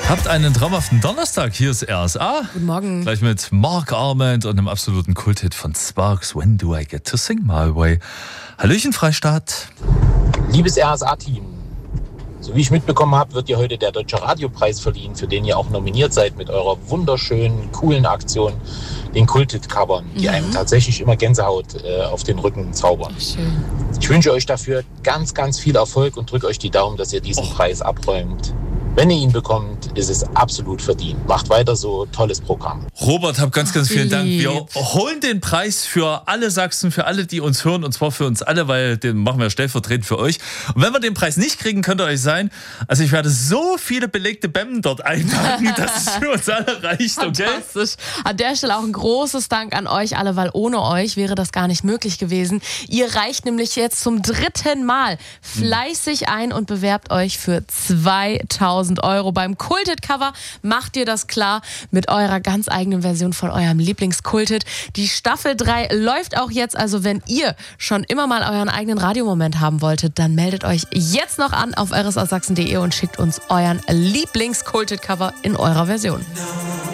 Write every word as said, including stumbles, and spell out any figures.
Habt einen traumhaften Donnerstag. Hier ist R S A. Guten Morgen. Gleich mit Mark Arment und einem absoluten Kulthit von Sparks, When Do I Get to Sing My Way. Hallöchen, Freistadt. Liebes R S A-Team, so wie ich mitbekommen habe, wird dir heute der Deutsche Radiopreis verliehen, für den ihr auch nominiert seid mit eurer wunderschönen, coolen Aktion, den Kulthit-Covern, die Mhm. einem tatsächlich immer Gänsehaut äh, auf den Rücken zaubern. Schön. Ich wünsche euch dafür ganz, ganz viel Erfolg und drücke euch die Daumen, dass ihr diesen Och. Preis abräumt. Wenn ihr ihn bekommt, ist es absolut verdient. Macht weiter so, tolles Programm. Robert, hab ganz, ganz Ach, vielen Dank. Wir lieb. holen den Preis für alle Sachsen, für alle, die uns hören, und zwar für uns alle, weil den machen wir stellvertretend für euch. Und wenn wir den Preis nicht kriegen, könnt ihr euch sein, also ich werde so viele belegte Bämmen dort einpacken, dass es für uns alle reicht, okay? Fantastisch. An der Stelle auch ein großes Dank an euch alle, weil ohne euch wäre das gar nicht möglich gewesen. Ihr reicht nämlich jetzt zum dritten Mal fleißig ein und bewerbt euch für zweitausend Euro. Beim Kulthit-Cover macht ihr das klar mit eurer ganz eigenen Version von eurem Lieblingskulthit. Die Staffel drei läuft auch jetzt, also wenn ihr schon immer mal euren eigenen Radiomoment haben wolltet, dann meldet euch jetzt noch an auf r s a sachsen punkt d e und schickt uns euren Lieblingskulthit-Cover in eurer Version.